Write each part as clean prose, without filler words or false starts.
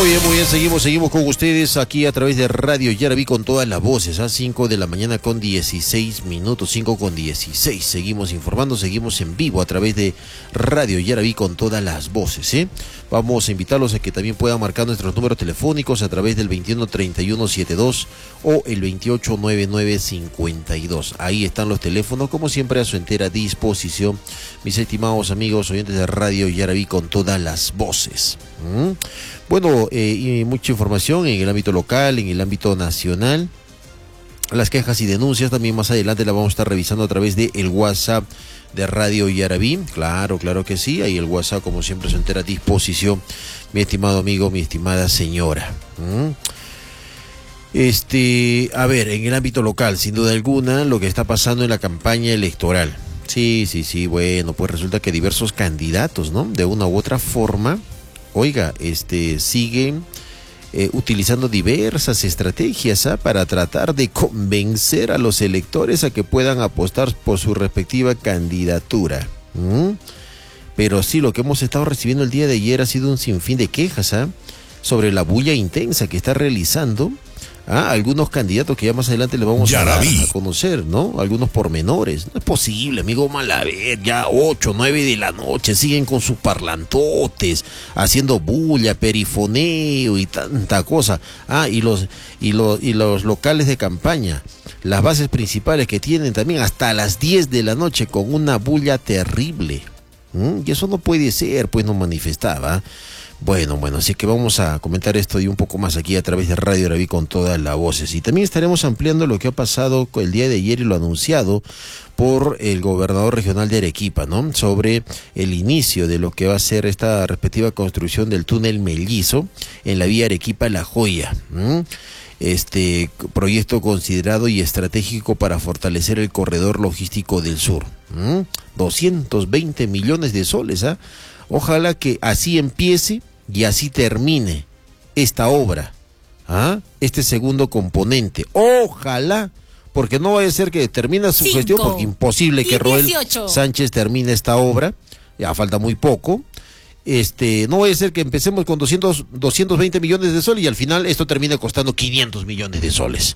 Muy bien, seguimos con ustedes aquí a través de Radio Yaraví con todas las voces, a 5 de la mañana con 16 minutos, 5 con 16. Seguimos informando, seguimos en vivo a través de Radio Yaraví con todas las voces, ¿eh? Vamos a invitarlos a que también puedan marcar nuestros números telefónicos a través del 213172 o el 289952. Ahí están los teléfonos, como siempre, a su entera disposición, mis estimados amigos oyentes de Radio Yaraví con todas las voces. Bueno, y mucha información en el ámbito local, en el ámbito nacional. Las quejas y denuncias también más adelante las vamos a estar revisando a través de el WhatsApp de Radio Yaraví. Claro que sí, ahí el WhatsApp como siempre se entera a disposición, mi estimado amigo, mi estimada señora. A ver, en el ámbito local, sin duda alguna, lo que está pasando en la campaña electoral. Sí, bueno, pues resulta que diversos candidatos, ¿no? De una u otra forma, oiga, siguen utilizando diversas estrategias para tratar de convencer a los electores a que puedan apostar por su respectiva candidatura. Pero sí, lo que hemos estado recibiendo el día de ayer ha sido un sinfín de quejas sobre la bulla intensa que está realizando algunos candidatos que ya más adelante le vamos a conocer, ¿no? Algunos pormenores. No es posible, amigo Malaver, ya 8, 9 de la noche siguen con sus parlantotes, haciendo bulla, perifoneo y tanta cosa. Y los locales de campaña, las bases principales que tienen también hasta las 10 de la noche con una bulla terrible. Y eso no puede ser, pues no manifestaba. Bueno, así que vamos a comentar esto y un poco más aquí a través de Radio Yaraví con todas las voces. Y también estaremos ampliando lo que ha pasado el día de ayer y lo anunciado por el gobernador regional de Arequipa, ¿no? Sobre el inicio de lo que va a ser esta respectiva construcción del túnel mellizo en la vía Arequipa-La Joya. Este proyecto considerado y estratégico para fortalecer el corredor logístico del sur. 220 millones de soles, Ojalá que así empiece y así termine esta obra, este segundo componente. Ojalá, porque no vaya a ser que termine su gestión, porque imposible que Roel Sánchez termine esta obra, ya falta muy poco. No vaya a ser que empecemos con 220 millones de soles y al final esto termine costando 500 millones de soles.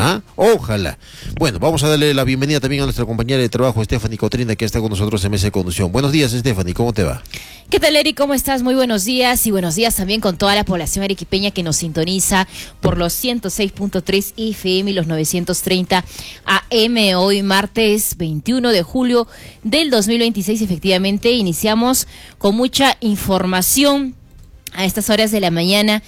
Ojalá. Bueno, vamos a darle la bienvenida también a nuestra compañera de trabajo, Stephanie Cotrina, que está con nosotros en mesa de conducción. Buenos días, Stephanie, ¿cómo te va? ¿Qué tal, Eric? ¿Cómo estás? Muy buenos días, y buenos días también con toda la población arequipeña que nos sintoniza por los 106.3 FM y los 930 AM. Hoy martes 21 de julio del 2026, efectivamente, iniciamos con mucha información a estas horas de la mañana.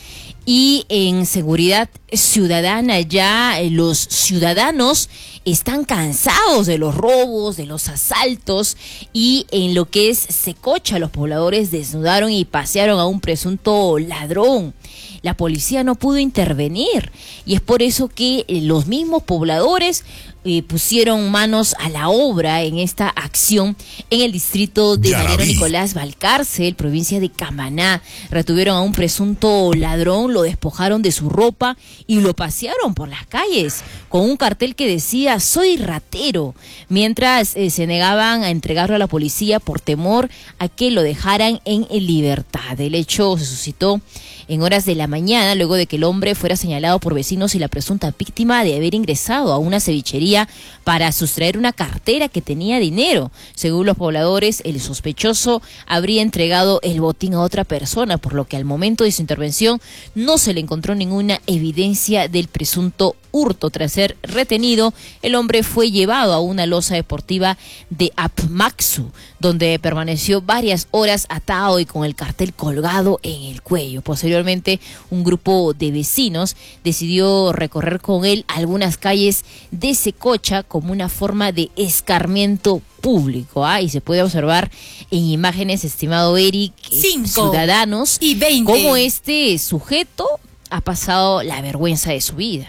Y en seguridad ciudadana, ya los ciudadanos están cansados de los robos, de los asaltos, y en lo que es Secocha, los pobladores desnudaron y pasearon a un presunto ladrón. La policía no pudo intervenir y es por eso que los mismos pobladores pusieron manos a la obra en esta acción en el distrito de Mariano Nicolás Valcárcel, provincia de Camaná. Retuvieron a un presunto ladrón, lo despojaron de su ropa y lo pasearon por las calles con un cartel que decía "soy ratero", mientras se negaban a entregarlo a la policía por temor a que lo dejaran en libertad. El hecho se suscitó en horas de la mañana, luego de que el hombre fuera señalado por vecinos y la presunta víctima de haber ingresado a una cevichería para sustraer una cartera que tenía dinero. Según los pobladores, el sospechoso habría entregado el botín a otra persona, por lo que al momento de su intervención no se le encontró ninguna evidencia del presunto hurto. Tras ser retenido, el hombre fue llevado a una loza deportiva de Apmaxu, donde permaneció varias horas atado y con el cartel colgado en el cuello. Posteriormente, un grupo de vecinos decidió recorrer con él algunas calles de Secocha como una forma de escarmiento público, y se puede observar en imágenes, estimado Eric, ciudadanos, y 20. Cómo este sujeto ha pasado la vergüenza de su vida.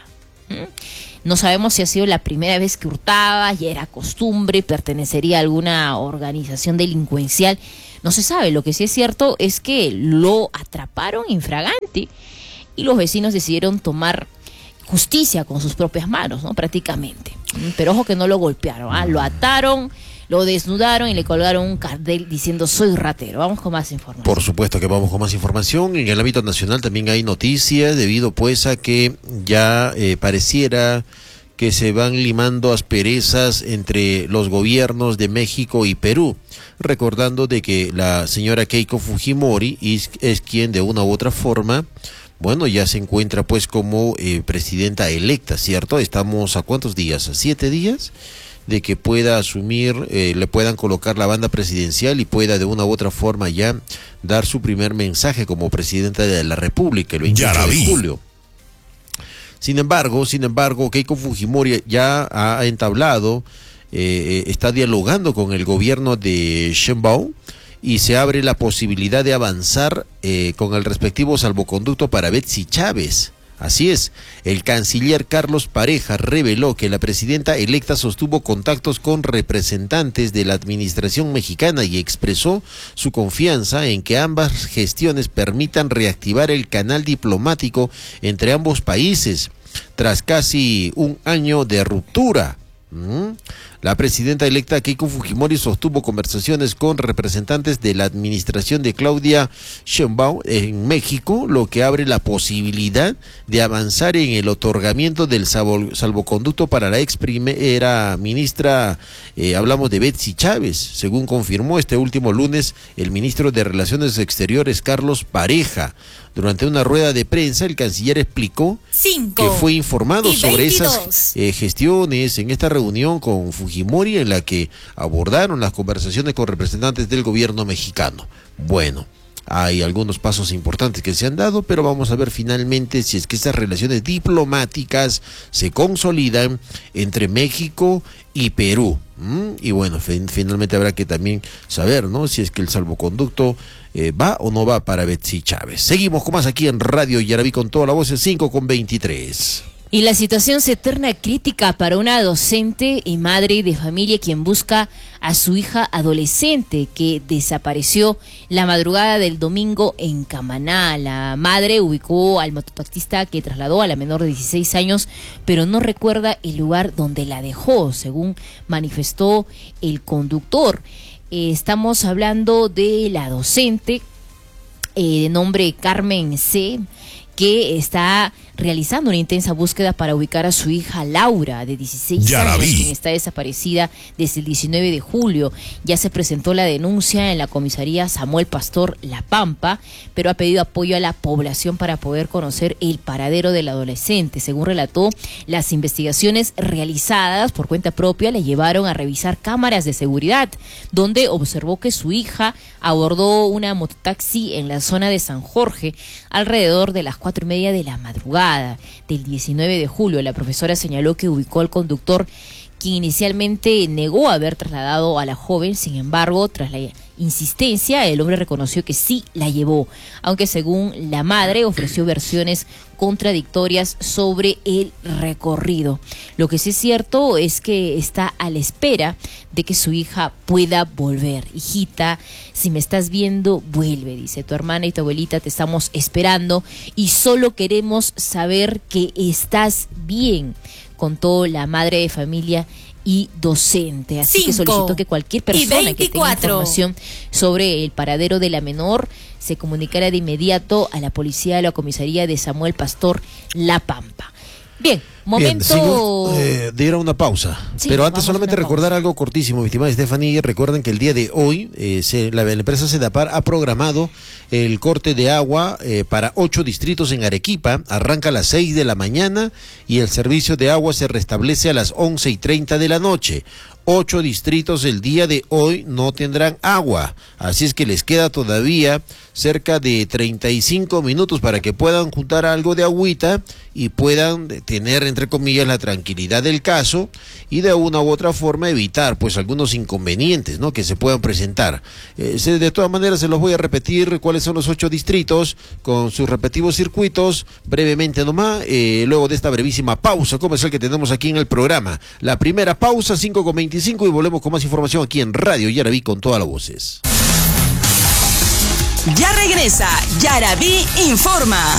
No sabemos si ha sido la primera vez que hurtaba, ya era costumbre, pertenecería a alguna organización delincuencial. No se sabe. Lo que sí es cierto es que lo atraparon infragante y los vecinos decidieron tomar justicia con sus propias manos, ¿no? Prácticamente. Pero ojo que no lo golpearon, lo ataron, lo desnudaron y le colgaron un cartel diciendo soy ratero. Vamos con más información. Por supuesto que vamos con más información. En el ámbito nacional también hay noticias debido pues a que ya pareciera que se van limando asperezas entre los gobiernos de México y Perú, recordando de que la señora Keiko Fujimori es quien de una u otra forma, bueno, ya se encuentra pues como presidenta electa, ¿cierto? Estamos a ¿cuántos días? ¿A 7 días? De que pueda asumir, le puedan colocar la banda presidencial y pueda de una u otra forma ya dar su primer mensaje como presidenta de la República el 28 de julio. Sin embargo, Keiko Fujimori ya ha entablado, está dialogando con el gobierno de Sheinbaum y se abre la posibilidad de avanzar con el respectivo salvoconducto para Betsy Chávez. Así es, el canciller Carlos Pareja reveló que la presidenta electa sostuvo contactos con representantes de la administración mexicana y expresó su confianza en que ambas gestiones permitan reactivar el canal diplomático entre ambos países tras casi un año de ruptura. La presidenta electa Keiko Fujimori sostuvo conversaciones con representantes de la administración de Claudia Sheinbaum en México, lo que abre la posibilidad de avanzar en el otorgamiento del salvoconducto para la ex primera ministra, hablamos de Betsy Chávez, según confirmó este último lunes el ministro de Relaciones Exteriores Carlos Pareja. Durante una rueda de prensa, el canciller explicó que fue informado sobre esas gestiones en esta reunión con Fujimori, en la que abordaron las conversaciones con representantes del gobierno mexicano. Bueno, hay algunos pasos importantes que se han dado, pero vamos a ver finalmente si es que estas relaciones diplomáticas se consolidan entre México y Perú. Y bueno, finalmente habrá que también saber, ¿no?, si es que el salvoconducto va o no va para Betsy Chávez. Seguimos con más aquí en Radio Yarabí con toda la voz, en 5:23. Y la situación se torna crítica para una docente y madre de familia quien busca a su hija adolescente que desapareció la madrugada del domingo en Camaná. La madre ubicó al mototaxista que trasladó a la menor de 16 años, pero no recuerda el lugar donde la dejó, según manifestó el conductor. Estamos hablando de la docente de nombre Carmen C., que está realizando una intensa búsqueda para ubicar a su hija Laura, de 16 años, quien está desaparecida desde el 19 de julio. Ya se presentó la denuncia en la comisaría Samuel Pastor La Pampa, pero ha pedido apoyo a la población para poder conocer el paradero del adolescente. Según relató, las investigaciones realizadas por cuenta propia le llevaron a revisar cámaras de seguridad, donde observó que su hija abordó una mototaxi en la zona de San Jorge alrededor de las 4:30 de la madrugada del 19 de julio. La profesora señaló que ubicó al conductor, quien inicialmente negó haber trasladado a la joven. Sin embargo, tras la insistencia, el hombre reconoció que sí la llevó, aunque según la madre ofreció versiones contradictorias sobre el recorrido. Lo que sí es cierto es que está a la espera de que su hija pueda volver. Hijita, si me estás viendo, vuelve, dice. Tu hermana y tu abuelita te estamos esperando y solo queremos saber que estás bien, contó la madre de familia y docente. Así que solicitó que cualquier persona que tenga información sobre el paradero de la menor se comunicara de inmediato a la policía de la comisaría de Samuel Pastor La Pampa. Bien, momento de ir a una pausa, sí, pero antes solamente recordar algo cortísimo, mi estimada Stephanie. Recuerden que el día de hoy la empresa Sedapar ha programado el corte de agua para 8 distritos en Arequipa. Arranca a las 6 de la mañana y el servicio de agua se restablece a las 11:30 de la noche. 8 distritos el día de hoy no tendrán agua, así es que les queda todavía cerca de 35 minutos para que puedan juntar algo de agüita y puedan tener, entre comillas, la tranquilidad del caso y de una u otra forma evitar pues algunos inconvenientes, ¿no?, que se puedan presentar. De todas maneras se los voy a repetir cuáles son los 8 distritos con sus respectivos circuitos brevemente nomás, luego de esta brevísima pausa comercial que tenemos aquí en el programa. La primera pausa, 5:25, y volvemos con más información aquí en Radio Yarabí con todas las voces. Ya regresa Yarabí Informa.